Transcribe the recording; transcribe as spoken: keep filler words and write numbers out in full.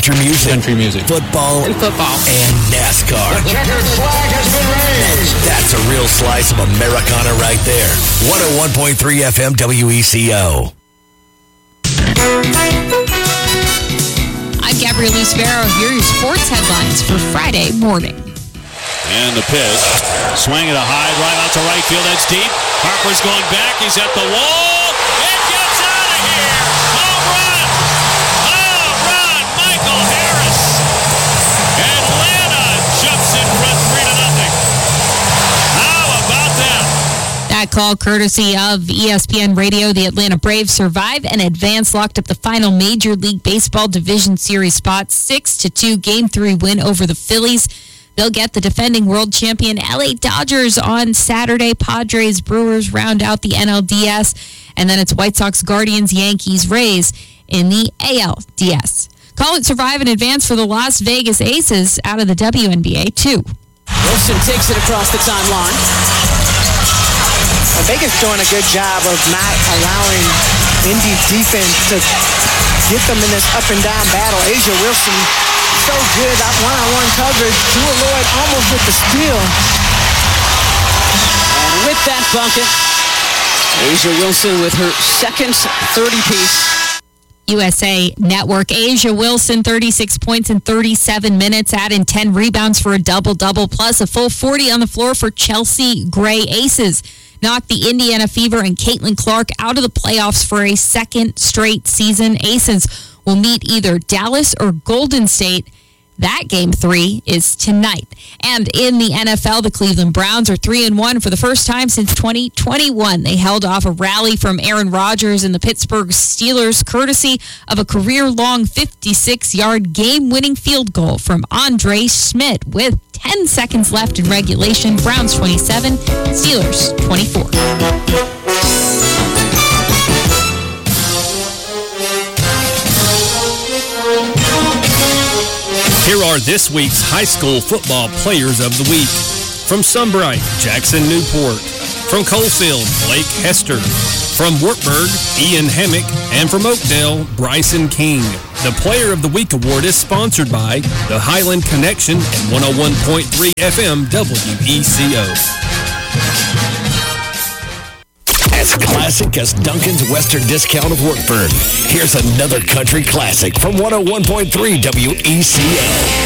country music, country music, football, and football, and NASCAR. The checkered flag has been raised. That's a real slice of Americana right there. one oh one point three F M W E C O. I'm Gabrielle Lucifero. Here are your sports headlines for Friday morning. And the pitch. Swing at a high, right out to right field. That's deep. Harper's going back. He's at the wall. It gets out of here. Home run. Home run. Michael Harris. Atlanta jumps in front three to nothing. How about that? That call courtesy of E S P N Radio. The Atlanta Braves survive and advance, locked up the final Major League Baseball Division Series spot. six to two Game three win over the Phillies. They'll get the defending world champion L A Dodgers on Saturday. Padres, Brewers round out the N L D S. And then it's White Sox, Guardians, Yankees, Rays in the A L D S. Call it survive and advance for the Las Vegas Aces out of the W N B A, too. Wilson takes it across the timeline. Well, Vegas doing a good job of not allowing Indy defense to get them in this up and down battle. Asia Wilson, so good, that one-on-one coverage. Drew Lloyd almost with the steal. And with that bucket, Asia Wilson with her second thirty-piece. U S A Network. Asia Wilson, thirty-six points in thirty-seven minutes, adding ten rebounds for a double-double, plus a full forty on the floor for Chelsea Gray Aces. Knocked the Indiana Fever and Caitlin Clark out of the playoffs for a second straight season. Aces will meet either Dallas or Golden State. That game three is tonight. And in the N F L, the Cleveland Browns are three and one for the first time since twenty twenty-one. They held off a rally from Aaron Rodgers and the Pittsburgh Steelers, courtesy of a career-long fifty-six-yard game-winning field goal from Andre Schmidt with ten seconds left in regulation. Browns twenty-seven, Steelers twenty-four. Here are this week's high school football players of the week. From Sunbright, Jackson Newport. From Coalfield, Blake Hester. From Wartburg, Ian Hammock. And from Oakdale, Bryson King. The Player of the Week award is sponsored by the Highland Connection and one oh one point three F M W E C O. As classic as Duncan's Western Discount of Wartburg. Here's another country classic from one oh one point three W E C O.